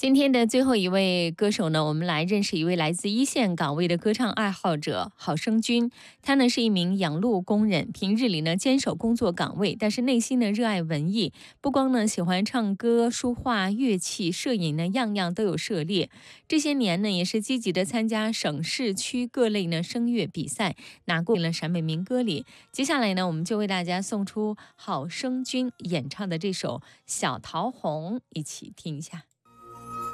今天的最后一位歌手呢，我们来认识一位来自一线岗位的歌唱爱好者郝声君。他呢是一名养路工人，平日里呢坚守工作岗位，但是内心呢热爱文艺，不光呢喜欢唱歌、书画、乐器、摄影呢，样样都有涉猎。这些年呢，也是积极的参加省市区各类呢声乐比赛，拿过了陕北民歌里。接下来呢，我们就为大家送出郝声君演唱的这首《小桃红》，一起听一下。